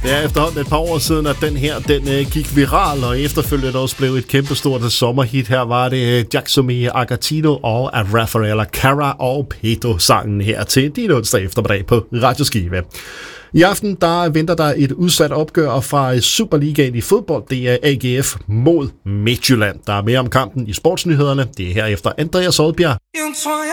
Det er efterhånden et par år siden, at den her gik viral, og efterfølgende også blev et kæmpestort sommerhit. Her var det Jacksomi Agatino og af Rafaela Cara og Peto-sangen her til din onsdag eftermiddag på Radio Skive. I aften der venter der et udsat opgør fra Superligaen i fodbold. Det er AGF mod Midtjylland. Der er mere om kampen i sportsnyhederne. Det er her efter Andreas Oddbjerg.